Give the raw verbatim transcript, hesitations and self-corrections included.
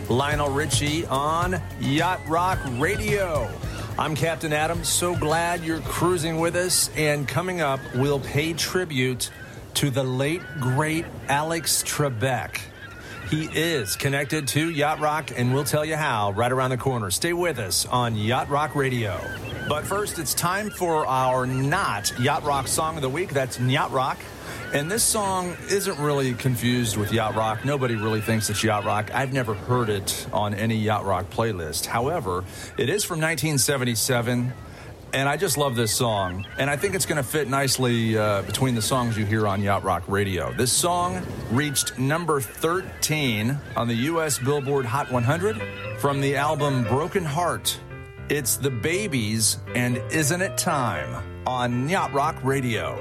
Lionel Richie on Yacht Rock Radio. I'm Captain Adam. So glad you're cruising with us. And coming up, we'll pay tribute to the late, great Alex Trebek. He is connected to Yacht Rock, and we'll tell you how right around the corner. Stay with us on Yacht Rock Radio. But first, it's time for our not Yacht Rock song of the week. That's Yacht Rock. And this song isn't really confused with Yacht Rock. Nobody really thinks it's Yacht Rock. I've never heard it on any Yacht Rock playlist. However, it is from nineteen seventy-seven, and I just love this song. And I think it's going to fit nicely uh, between the songs you hear on Yacht Rock Radio. This song reached number thirteen on the U S Billboard Hot one hundred from the album Broken Heart. It's The Babies and Isn't It Time on Yacht Rock Radio.